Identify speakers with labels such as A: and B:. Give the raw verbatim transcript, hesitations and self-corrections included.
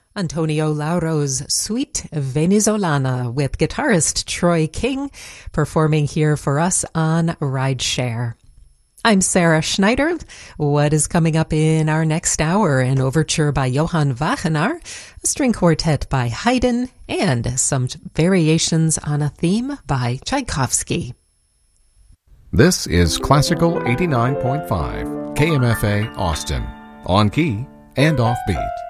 A: Antonio Lauro's Suite Venezolana with guitarist Troy King performing here for us on Rideshare. I'm Sarah Schneider. What is coming up in our next hour? An overture by Johann Wagenaar, a string quartet by Haydn, and some variations on a theme by Tchaikovsky.
B: This is Classical eighty-nine point five, K M F A Austin, on key and offbeat.